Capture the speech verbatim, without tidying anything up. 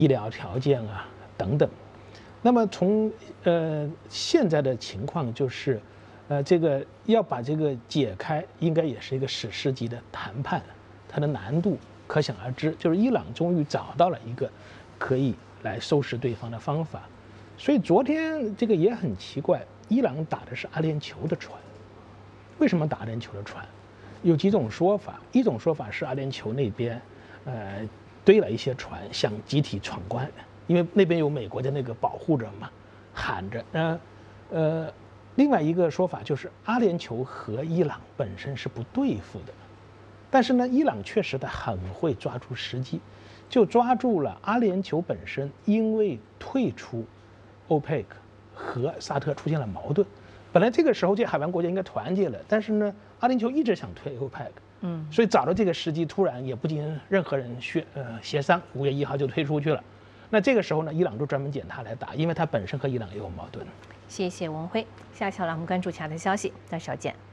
医疗条件啊等等。那么从呃现在的情况就是，呃这个要把这个解开，应该也是一个史诗级的谈判，它的难度可想而知。就是伊朗终于找到了一个可以来收拾对方的方法，所以昨天这个也很奇怪，伊朗打的是阿联酋的船。为什么打阿联酋的船？有几种说法，一种说法是阿联酋那边，呃堆了一些船想集体闯关。因为那边有美国的那个保护着嘛，喊着，呃，呃，另外一个说法就是阿联酋和伊朗本身是不对付的，但是呢，伊朗确实的很会抓住时机，就抓住了阿联酋本身因为退出欧佩克和沙特出现了矛盾，本来这个时候这海湾国家应该团结了，但是呢，阿联酋一直想退欧佩克，嗯，所以找到这个时机，突然也不经任何人协呃协商，五月一号就退出去了。那这个时候呢，伊朗就专门捡它来打，因为它本身和伊朗也有矛盾。 谢谢文辉，下期好了，我们关注其他的消息，到时候见。